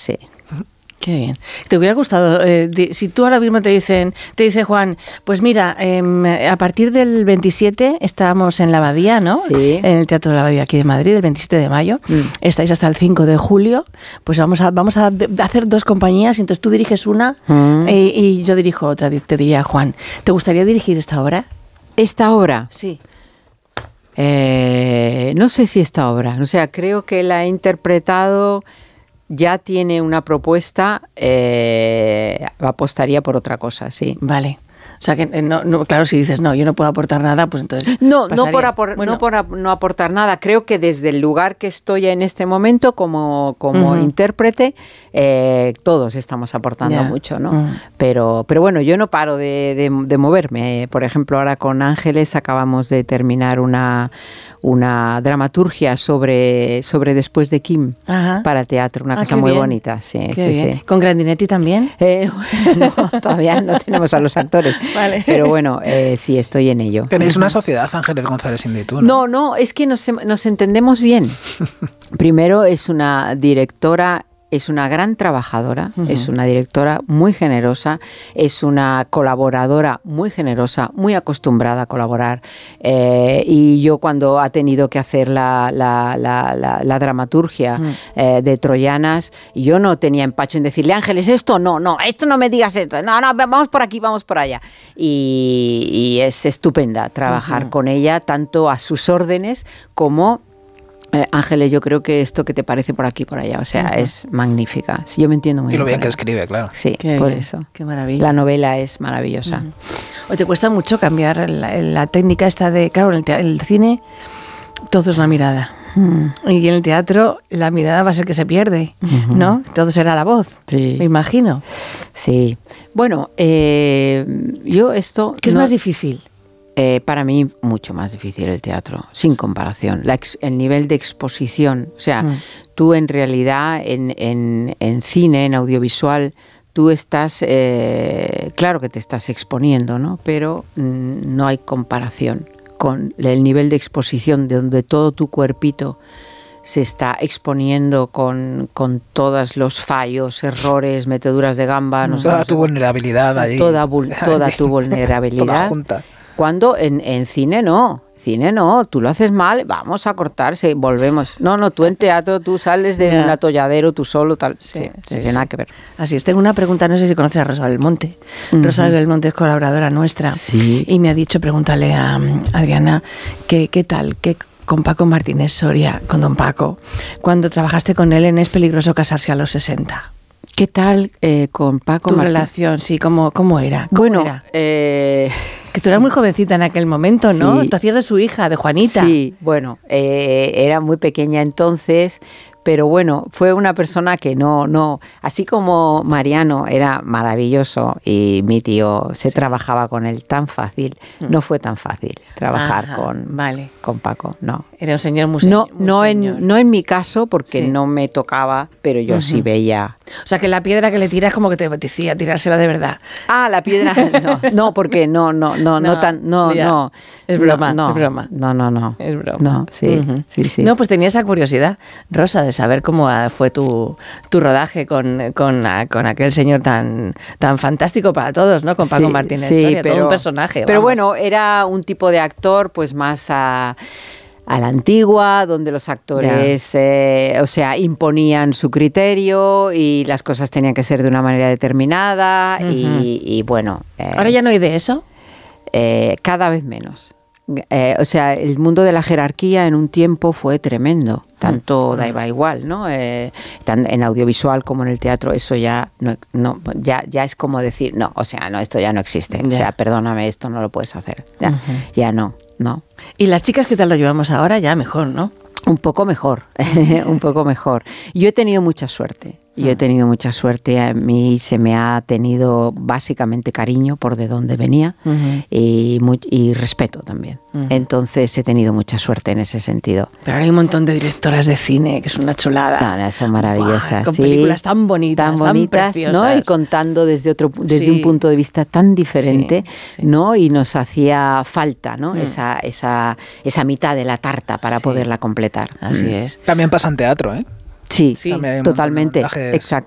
sí. Qué bien. ¿Te hubiera gustado, si tú ahora mismo te dice Juan, pues mira, a partir del 27 estamos en la Abadía, ¿no? Sí. En el Teatro de la Abadía aquí de Madrid, el 27 de mayo. Estáis hasta el 5 de julio. Pues vamos a hacer 2 compañías, y entonces tú diriges una y yo dirijo otra. Te diría, Juan, ¿te gustaría dirigir esta obra? ¿Esta obra? Sí. No sé si esta obra. O sea, creo que la he interpretado... Ya tiene una propuesta, apostaría por otra cosa, sí. Vale. O sea, que no, claro, si dices, no, yo no puedo aportar nada, pues entonces... No por no aportar nada. Creo que desde el lugar que estoy en este momento como intérprete, todos estamos aportando mucho, ¿no? Pero bueno, yo no paro de moverme. Por ejemplo, ahora con Ángeles acabamos de terminar una dramaturgia sobre Después de Kim para teatro, una cosa muy bonita. Sí. ¿Con Grandinetti también? No, todavía no tenemos a los actores. Vale. Pero bueno, sí, estoy en ello. Tenéis una sociedad, Ángeles González Indy-tú, ¿no? No, es que nos entendemos bien. Primero, es una directora... Es una gran trabajadora, es una directora muy generosa, es una colaboradora muy generosa, muy acostumbrada a colaborar. Y yo cuando ha tenido que hacer la dramaturgia de Troyanas, yo no tenía empacho en decirle, Ángeles, esto no me digas esto, no, vamos por aquí, vamos por allá. Y es estupenda trabajar con ella, tanto a sus órdenes como... Ángeles, yo creo que esto que te parece por aquí, por allá, o sea, es magnífica. Sí, yo me entiendo muy bien. Y lo bien que escribe, claro. Sí, qué por bien, eso. Qué maravilla. La novela es maravillosa. ¿O te cuesta mucho cambiar la técnica esta de, claro, en el cine todo es la mirada. Y en el teatro la mirada va a ser que se pierde, ¿no? Todo será la voz, me imagino. Sí. Bueno, yo esto... ¿Qué es más difícil? Para mí mucho más difícil el teatro, sin comparación. El nivel de exposición, o sea, tú en realidad en cine, en audiovisual, tú estás, claro que te estás exponiendo, ¿no? Pero no hay comparación con el nivel de exposición de donde todo tu cuerpito se está exponiendo con todos los fallos, errores, meteduras de gamba. Toda tu vulnerabilidad allí. Toda tu vulnerabilidad. Toda junta. Cuando en cine no, tú lo haces mal, vamos a cortarse, volvemos. No, tú en teatro, tú sales de un atolladero, tú solo, tal. Sí, nada que ver. Así es, tengo una pregunta, no sé si conoces a Rosa Belmonte. Rosa Belmonte es colaboradora nuestra. Sí. Y me ha dicho, pregúntale a Adriana, ¿qué tal? Con Paco Martínez Soria, con don Paco, cuando trabajaste con él en Es peligroso casarse a los 60. ¿Qué tal con Paco Martínez? Tu relación, sí, ¿cómo era? Bueno, que tú eras muy jovencita en aquel momento, ¿no? Te hacías de su hija, de Juanita. Sí, bueno, era muy pequeña entonces, pero bueno, fue una persona que no, así como Mariano era maravilloso y mi tío se trabajaba con él tan fácil, no fue tan fácil trabajar con Paco, no. Era un señor muy señor. No en mi caso, porque no me tocaba, pero yo sí veía. O sea, que la piedra que le tiras como que te apetecía tirársela de verdad. Ah, la piedra, no, porque no. Es broma, es broma. No. Es broma. No, sí. No, pues tenía esa curiosidad, Rosa, de saber cómo fue tu rodaje con aquel señor tan fantástico para todos, ¿no? Con Paco Martínez Soria, todo un personaje. Pero bueno, era un tipo de actor pues más a la antigua, donde los actores, imponían su criterio y las cosas tenían que ser de una manera determinada y bueno. ¿Ahora ya no hay de eso? Cada vez menos. El mundo de la jerarquía en un tiempo fue tremendo. Tanto daba igual, ¿no? En audiovisual como en el teatro, eso ya ya es como decir, no, esto ya no existe. O sea, perdóname, esto no lo puedes hacer. Ya no. ¿Y las chicas qué tal lo llevamos ahora? Ya mejor, ¿no? Un poco mejor, un poco mejor. Yo he tenido mucha suerte. A mí se me ha tenido básicamente cariño por de dónde venía y respeto también. Entonces he tenido mucha suerte en ese sentido. Pero ahora hay un montón de directoras de cine, que es una chulada. No, son maravillosas. Con películas tan bonitas, tan preciosas, ¿no? Y contando desde un punto de vista tan diferente, ¿no? Y nos hacía falta, ¿no? Esa mitad de la tarta para poderla completar. Así es. También pasa en teatro, ¿eh? Sí, totalmente,